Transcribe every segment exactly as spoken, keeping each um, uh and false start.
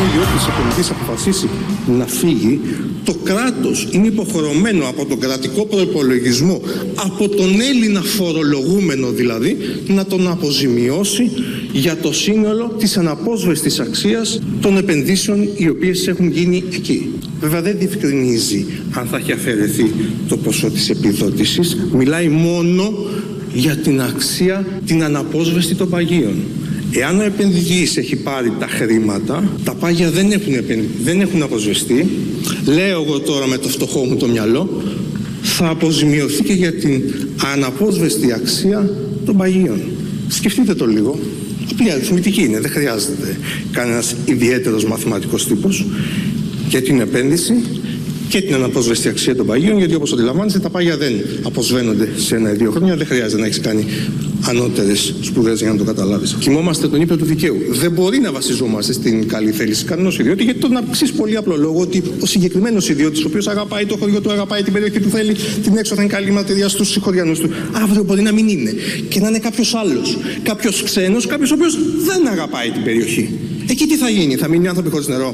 ο ιδιώτης επενδυτής αποφασίσει να φύγει, το κράτος είναι υποχρεωμένο από τον κρατικό προϋπολογισμό, από τον Έλληνα φορολογούμενο δηλαδή, να τον αποζημιώσει για το σύνολο της αναπόσβεστης αξίας των επενδύσεων οι οποίες έχουν γίνει εκεί. Βέβαια δεν διευκρινίζει αν θα έχει αφαιρεθεί το ποσό της επιδότησης, μιλάει μόνο για την αξία, την αναπόσβεστη των παγίων. Εάν ο επενδυτής έχει πάρει τα χρήματα, τα πάγια δεν έχουν, επεν... δεν έχουν αποσβεστεί, λέω εγώ τώρα με το φτωχό μου το μυαλό, θα αποζημιωθεί και για την αναπόσβεστη αξία των παγίων. Σκεφτείτε το λίγο. Απλή αριθμητική είναι, δεν χρειάζεται κανένας ιδιαίτερος μαθηματικός τύπος για την επένδυση και την αναπόσβεστη αξία των παγίων, γιατί όπως αντιλαμβάνεστε τα πάγια δεν αποσβαίνονται σε ένα ή δύο χρόνια, δεν χρειάζεται να έχεις κάνει ανώτερες σπουδές για να το καταλάβεις. Κοιμόμαστε τον ύπνο του δικαίου. Δεν μπορεί να βασιζόμαστε στην καλή θέληση κανένας ιδιώτη, γιατί τον αξίζει πολύ απλό λόγο ότι ο συγκεκριμένος ιδιώτης, ο οποίος αγαπάει το χωριό του, αγαπάει την περιοχή του, θέλει την έξωθεν καλή ματαιριά στους συγχωριανούς του, αύριο μπορεί να μην είναι και να είναι κάποιος άλλος, κάποιος ξένος, κάποιος ο οποίος δεν αγαπάει την περιοχή. Εκεί τι θα γίνει, θα μείνει άνθρωποι χωρίς νερό?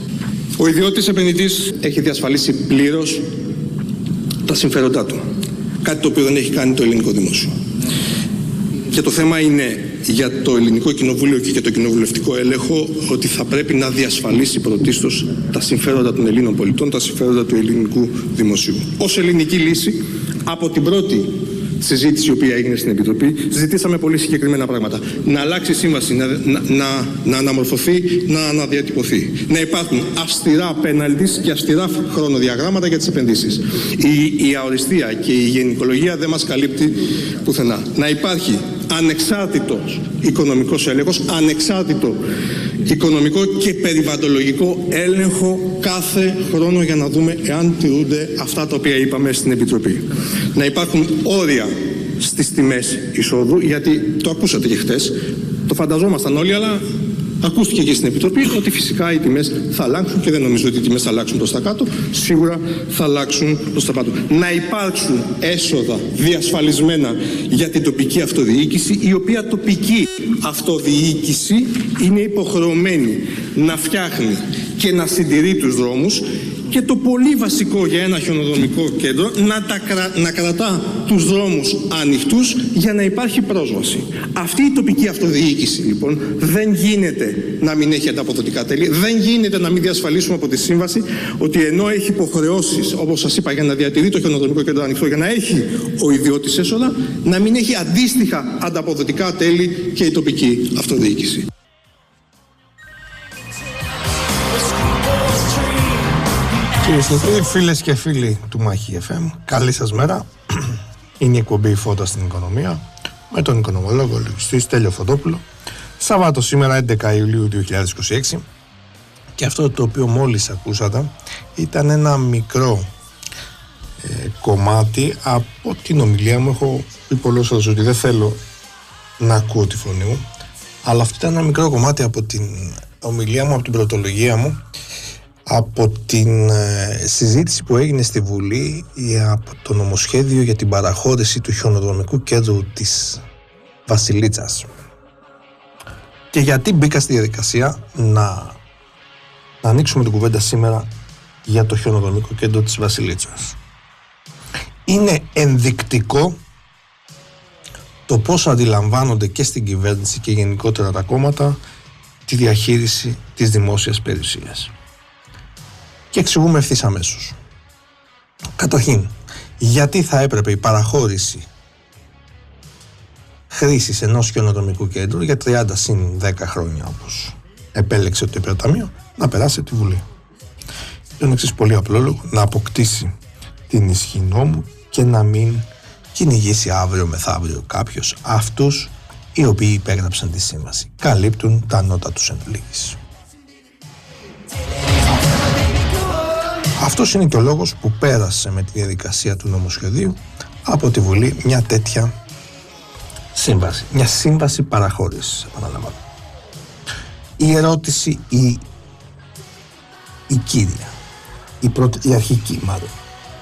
Ο ιδιώτης επενδυτής έχει διασφαλίσει πλήρως τα συμφέροντά του. Κάτι το οποίο δεν έχει κάνει το ελληνικό δημόσιο. Και το θέμα είναι για το ελληνικό κοινοβούλιο και για το κοινοβουλευτικό έλεγχο ότι θα πρέπει να διασφαλίσει πρωτίστως τα συμφέροντα των Ελλήνων πολιτών, τα συμφέροντα του ελληνικού δημοσίου. Ως ελληνική λύση, από την πρώτη συζήτηση η οποία έγινε στην Επιτροπή, ζητήσαμε πολύ συγκεκριμένα πράγματα. Να αλλάξει η σύμβαση, να, να, να, να αναμορφωθεί, να αναδιατυπωθεί. Να υπάρχουν αυστηρά πέναλτις και αυστηρά χρονοδιαγράμματα για τις επενδύσεις. Η, η αοριστία και η γενικολογία δεν μας καλύπτει πουθενά. Να υπάρχει ανεξάρτητος οικονομικός έλεγχος, ανεξάρτητο οικονομικό και περιβαλλοντολογικό έλεγχο κάθε χρόνο για να δούμε εάν τηρούνται αυτά τα οποία είπαμε στην Επιτροπή. Να υπάρχουν όρια στις τιμές εισόδου, γιατί το ακούσατε και χτες, το φανταζόμασταν όλοι, αλλά ακούστηκε και στην Επιτροπή ότι φυσικά οι τιμές θα αλλάξουν και δεν νομίζω ότι οι τιμές θα αλλάξουν προς τα κάτω, σίγουρα θα αλλάξουν προς τα πάνω. Να υπάρξουν έσοδα διασφαλισμένα για την τοπική αυτοδιοίκηση, η οποία τοπική αυτοδιοίκηση είναι υποχρεωμένη να φτιάχνει και να συντηρεί τους δρόμους και το πολύ βασικό για ένα χιονοδρομικό κέντρο να, τα κρα... να κρατά τους δρόμους ανοιχτούς για να υπάρχει πρόσβαση. Αυτή η τοπική αυτοδιοίκηση λοιπόν δεν γίνεται να μην έχει ανταποδοτικά τέλη, δεν γίνεται να μην διασφαλίσουμε από τη σύμβαση ότι ενώ έχει υποχρεώσεις, όπως σας είπα, για να διατηρεί το χιονοδρομικό κέντρο ανοιχτό, για να έχει ο ιδιώτης έσοδα, να μην έχει αντίστοιχα ανταποδοτικά τέλη και η τοπική αυτοδιοίκηση. Κυρίες και κύριοι, φίλες και φίλοι του Μάχη εφ εμ, καλή σας μέρα. Είναι η εκπομπή Φώτα στην Οικονομία με τον οικονομολόγο λογιστή Στέλιο Φωτόπουλο. Σαββάτο σήμερα έντεκα Ιουλίου δύο χιλιάδες είκοσι έξι, και αυτό το οποίο μόλις ακούσατε ήταν ένα μικρό ε, κομμάτι από την ομιλία μου. Έχω πει πολλές φορές ότι δεν θέλω να ακούω τη φωνή μου, αλλά αυτό ήταν ένα μικρό κομμάτι από την ομιλία μου, από την πρωτολογία μου, από την ε, συζήτηση που έγινε στη Βουλή από το νομοσχέδιο για την παραχώρηση του χιονοδρομικού κέντρου της Βασιλίτσας. Και γιατί μπήκα στη διαδικασία να, να ανοίξουμε την κουβέντα σήμερα για το χιονοδρομικό κέντρο της Βασιλίτσας. Είναι ενδεικτικό το πώς αντιλαμβάνονται και στην κυβέρνηση και γενικότερα τα κόμματα τη διαχείριση της δημόσιας περιουσίας. Και εξηγούμε ευθύς αμέσως. Καταρχήν, γιατί θα έπρεπε η παραχώρηση χρήσης ενός χιονοδρομικού κέντρου για τριάντα συν δέκα χρόνια, όπως επέλεξε το Υπερταμείο, να περάσει από τη Βουλή? Είναι εξής πολύ απλό λόγο: να αποκτήσει την ισχύ νόμου και να μην κυνηγήσει αύριο μεθαύριο κάποιος αυτούς οι οποίοι υπέγραψαν τη σύμβαση. Καλύπτουν τα νότα τους εν ολίγης. Αυτός είναι και ο λόγος που πέρασε με τη διαδικασία του νομοσχεδίου από τη Βουλή μια τέτοια σύμβαση. Μια σύμβαση παραχώρησης, επαναλαμβάνω. Η ερώτηση, η, η κύρια, η, πρώτη, η αρχική μάλλον,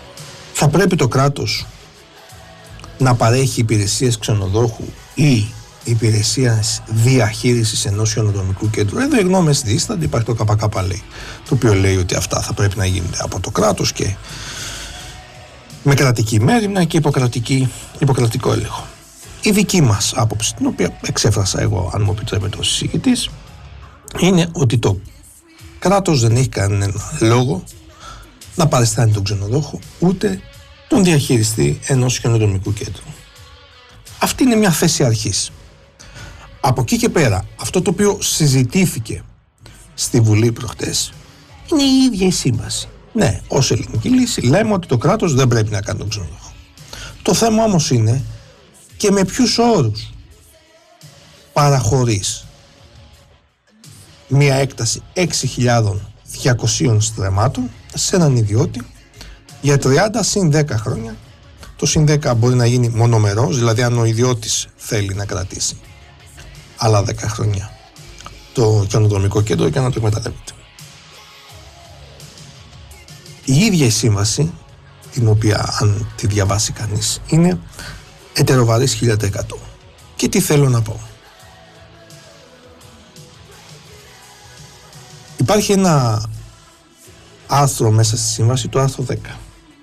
θα πρέπει το κράτος να παρέχει υπηρεσίες ξενοδόχου ή υπηρεσίας διαχείρισης ενός χιονοδρομικού κέντρου. Εδώ οι γνώμες δίστανται, υπάρχει το ΚΚ λέει, το οποίο λέει ότι αυτά θα πρέπει να γίνονται από το κράτος και με κρατική μέριμνα και υποκρατική, υποκρατικό έλεγχο. Η δική μας άποψη, την οποία εξέφρασα εγώ, αν μου επιτρέπετε ως συζητητής, είναι ότι το κράτος δεν έχει κανένα λόγο να παριστάνει τον ξενοδόχο ούτε τον διαχειριστή ενός χιονοδρομικού κέντρου. Αυτή είναι μια θέση αρχής. Από εκεί και πέρα, αυτό το οποίο συζητήθηκε στη Βουλή προχτές είναι η ίδια η σύμβαση. Ναι, ως ελληνική λύση λέμε ότι το κράτος δεν πρέπει να κάνει τον ξενοδόχο. Το θέμα όμως είναι και με ποιους όρους παραχωρείς μια έκταση έξι χιλιάδες διακόσια στρεμμάτων σε έναν ιδιώτη για τριάντα συν δέκα χρόνια. Το συν δέκα μπορεί να γίνει μονομερός, δηλαδή αν ο ιδιώτης θέλει να κρατήσει άλλα δέκα χρόνια το χιονοδρομικό κέντρο και να το εκμεταλλεύεται. Η ίδια η σύμβαση, την οποία αν τη διαβάσει κανείς, είναι ετεροβαρής χίλια τοις εκατό. Και τι θέλω να πω. Υπάρχει ένα άρθρο μέσα στη σύμβαση, το άρθρο δέκα.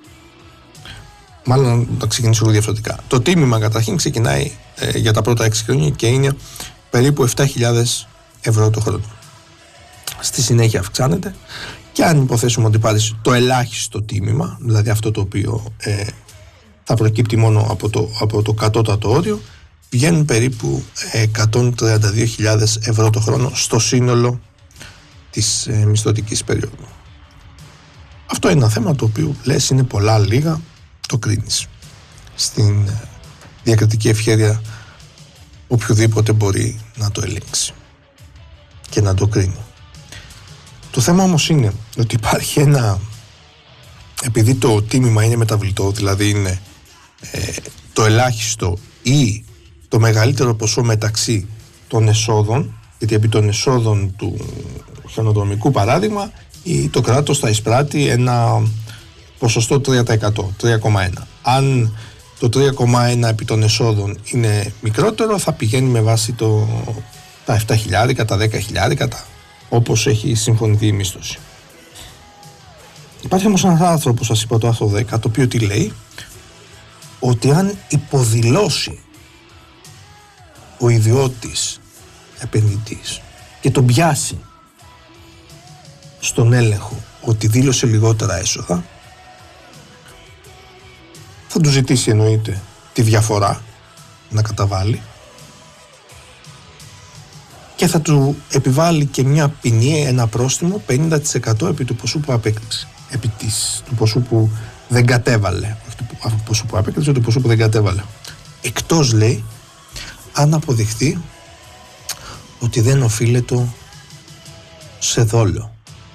Μάλλον θα ξεκινήσω λίγο διαφορετικά. Το τίμημα καταρχήν ξεκινάει ε, για τα πρώτα έξι χρόνια και είναι περίπου επτά χιλιάδες ευρώ το χρόνο. Στη συνέχεια αυξάνεται και αν υποθέσουμε ότι πάρεις το ελάχιστο τίμημα, δηλαδή αυτό το οποίο ε, θα προκύπτει μόνο από το, από το κατώτατο όριο, βγαίνουν περίπου εκατόν τριάντα δύο χιλιάδες ευρώ το χρόνο στο σύνολο της ε, μισθωτικής περίοδου. Αυτό είναι ένα θέμα το οποίο λες είναι πολλά λίγα, το κρίνεις. Στην ε, διακριτική ευχέρεια οποιοδήποτε μπορεί να το ελέγξει και να το κρίνει. Το θέμα όμως είναι ότι υπάρχει ένα, επειδή το τίμημα είναι μεταβλητό, δηλαδή είναι ε, το ελάχιστο ή το μεγαλύτερο ποσό μεταξύ των εσόδων, γιατί επί των εσόδων του χιονοδρομικού παράδειγμα ή το κράτος θα εισπράττει ένα ποσοστό τρία τοις εκατό, τρία κόμμα ένα. Αν το τρία κόμμα ένα επί των εσόδων είναι μικρότερο, θα πηγαίνει με βάση το, τα επτά χιλιάδες, τα δέκα χιλιάδες, όπως έχει συμφωνηθεί η μίσθωση. Υπάρχει όμως ένα άρθρο, όπως σας είπα, το άρθρο δέκα, το οποίο τι λέει, ότι αν υποδηλώσει ο ιδιώτης επενδυτής και τον πιάσει στον έλεγχο ότι δήλωσε λιγότερα έσοδα, θα του ζητήσει εννοείται τη διαφορά να καταβάλει και θα του επιβάλλει και μια ποινή, ένα πρόστιμο πενήντα τοις εκατό επί του ποσού που απέκτησε, επί της, του ποσού που δεν κατέβαλε, όχι του ποσού που απέκτησε, του ποσού που δεν κατέβαλε. Εκτός, λέει, αν αποδειχθεί ότι δεν οφείλεται σε δόλο.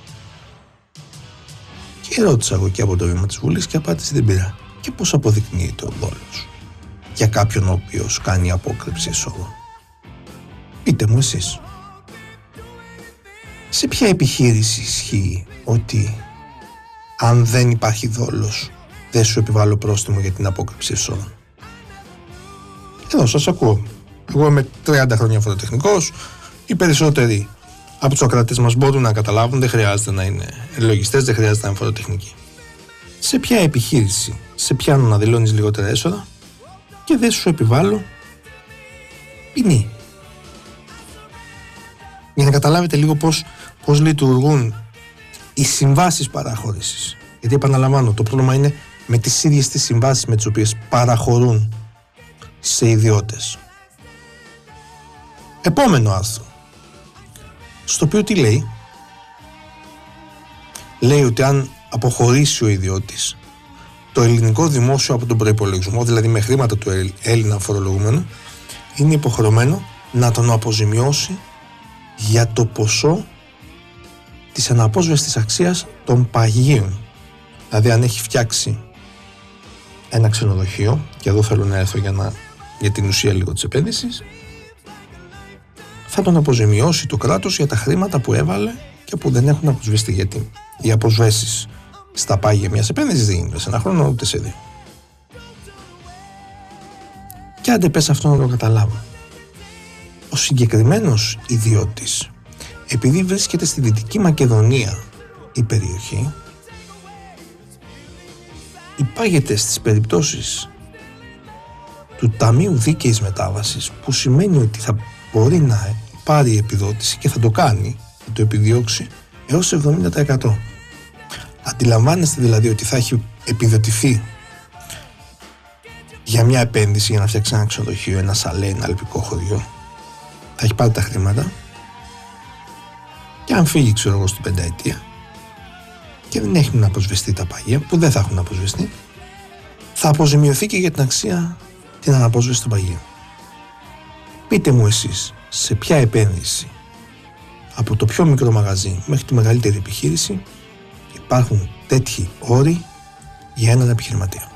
Και ρώτησα εγώ και από το βήμα της Βουλής και απάντηση δεν πήρα. Και πώς αποδεικνύεται ο δόλος για κάποιον ο οποίος κάνει απόκρυψη εσόδων? Πείτε μου εσείς. Σε ποια επιχείρηση ισχύει ότι αν δεν υπάρχει δόλος δεν σου επιβάλλω πρόστιμο για την απόκρυψη εσόδων? Εδώ σας ακούω. Εγώ είμαι τριάντα χρόνια φοροτεχνικός. Οι περισσότεροι από τους ακροατές μας μπορούν να καταλάβουν, δεν χρειάζεται να είναι λογιστές, δεν χρειάζεται να είναι φοροτεχνικοί. Σε ποια επιχείρηση σε πιάνουν να δηλώνεις λιγότερα έσοδα και δεν σου επιβάλλω ποινή? Για να καταλάβετε λίγο πώς, πώς λειτουργούν οι συμβάσεις παραχώρησης. Γιατί επαναλαμβάνω, το πρόβλημα είναι με τις ίδιες τις συμβάσεις με τις οποίες παραχωρούν σε ιδιώτες. Επόμενο άρθρο, στο οποίο τι λέει? Λέει ότι αν αποχωρήσει ο ιδιώτης το ελληνικό δημόσιο από τον προϋπολογισμό, δηλαδή με χρήματα του Έλληνα φορολογούμενου, είναι υποχρεωμένο να τον αποζημιώσει για το ποσό της αναπόσβεστης αξίας των παγίων. Δηλαδή αν έχει φτιάξει ένα ξενοδοχείο, και εδώ θέλω να έρθω για, να, για την ουσία λίγο της επένδυσης, θα τον αποζημιώσει το κράτος για τα χρήματα που έβαλε και που δεν έχουν αποσβεστεί, γιατί οι αποσβέσεις στα πάγια μιας επένδυσης δεν γίνονται σε ένα χρόνο ούτε σε δύο. Και άντε πες αυτό να το καταλάβω. ο συγκεκριμένος ιδιώτης, επειδή βρίσκεται στη Δυτική Μακεδονία η περιοχή, υπάγεται στις περιπτώσεις του Ταμείου Δίκαιης Μετάβασης, που σημαίνει ότι θα μπορεί να πάρει επιδότηση και θα το κάνει, θα το επιδιώξει έως εβδομήντα τοις εκατό. Αντιλαμβάνεστε δηλαδή ότι θα έχει επιδοτηθεί για μια επένδυση για να φτιάξει ένα ξενοδοχείο, ένα σαλέ, ένα αλπικό χωριό. Θα έχει πάρει τα χρήματα και αν φύγει, ξέρω εγώ, στην πενταετία και δεν έχουν αποσβεστεί τα παγία, που δεν θα έχουν αποσβεστεί, θα αποζημιωθεί και για την αξία την αναπόσβεση των παγίων. Πείτε μου εσείς, σε ποια επένδυση, από το πιο μικρό μαγαζί μέχρι τη μεγαλύτερη επιχείρηση, υπάρχουν τέτοιοι όροι για έναν επιχειρηματία.